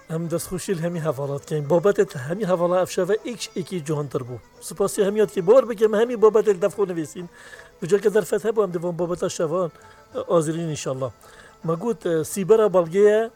هم دست خوشیل همی حوالات کن بابت همی حوالا افشاوه ایکی جهان تر بو سپاسی همیاد که بار بگم همی بابت دفعو نویسین بجا که در فتح بو هم دوان بابت شوان آزرین انشالله ما گوت سیبرا بلگیه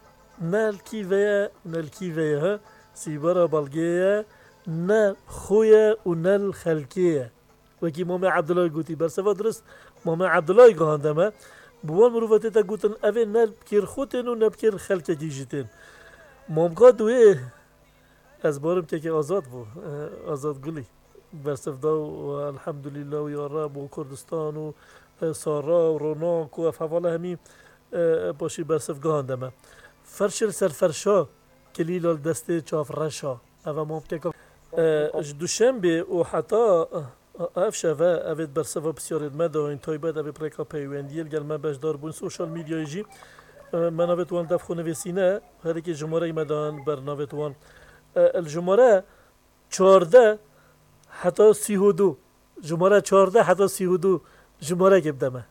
نل کیوه سیبرا بلگیه نه خویه و نل خلکیه وکی مامی عبدالله گوتی برسوا درست مامی عبدالله گهاندمه بوان مروفتی تا گوتن اوه نل بکر خوتن و نبکر خلکه گیجیتن مامکا دوی از بارم که آزاد بو آزاد گلی برسفدا و الحمدلله و یا رب و کردستان و سارا و روناک و افحواله همی باشی برسف گهاندمه فرشل سر فرشا کلیل دست چاف رشا اوه ممکن که دوشنبه و حتی افشاوه اوید برسفا بسیارید مده و این تایبت اوی پریکا پیوندیل گل من بشدار بون سوشال میدیای جی من نویت وان دفخو نویسینه هر که جماره ایمدان بر نویت وان الجماره 14 حتی 32 جماره 14 حتی 32 جماره که بدمه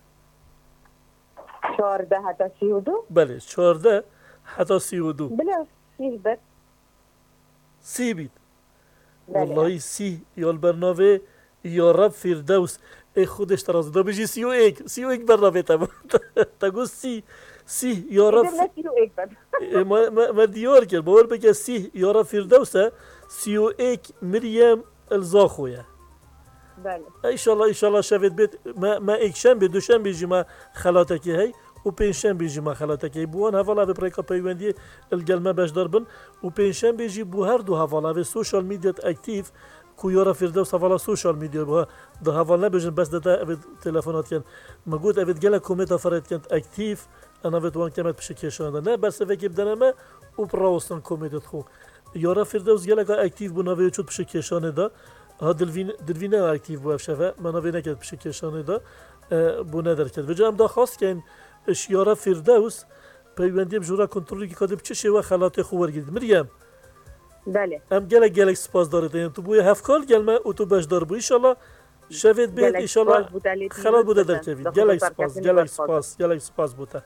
14 حتی 32 بله 14 حتی 32 بله بس سی بید والله سی یا البرنامه یا رب فردوس ای خودش ترازه دا بجی 31 برنامه تگو سی یا رب ما دیار کرد باور بگه سی یا رب فردوسه 31 مریم الزاخویه بله ایشالله شوید بید ما ایک شنبه دوشنبه جمع خلاتکی هی و پنجشنبه جمع خلاتکی بوان حوالا به پریکا پیوندی الگلمه بشدار بن و پنجشنبه جی بو هر دو حوالا به سوشال میدیات اکتیف کویارا فردوس حوالا سوشال میدیا بها ده حوالا نبیجن بس ده اوید تلفونات کن مگود اوید گله کومنت فرد کن اکتیف انا اوید وان کمت بشه کشانده نه برسه وکی بدنمه و پراوستان کومنت خو یارا فردوس گله که اکتیف بو نوید چود بشه کشانه ده ها دلوینه اکتیف بو افشفه من نوید نکرد بشه کشانه ده بو ندر کرد وجه هم دا خواست کن اشیارا فردوس پیوندی بجورا کنترلی که کادب چه شوه خلاته خو ورگید مریم بله ام گلک سپاس دارید یعنی تو بوی هفکال گلمه و تو بشدار بو ایشالله شوید بید ایشالله خلال بوده در کوید گلک سپاس بوده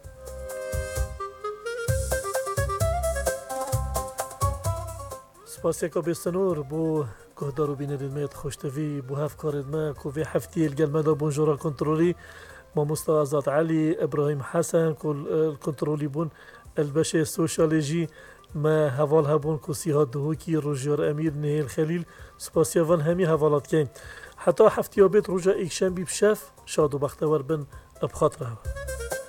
سپاس یکا بیستنور بو گهدارو بینید میت خوشتوی بو هفکارید ما کوی هفتی الگلمه دا بونجورا کنترلی ما مستعزات علي ابراهيم حسن كل كنترولي بون البشر السوشياليجي ما هوال هبون كوسيها دهوكي روجير امير نهيل خليل سپاسيا وان همي هوالات كين حتى هفتيابيت رجا ايكشنبي بشاف شاد و بختور بن بخاطره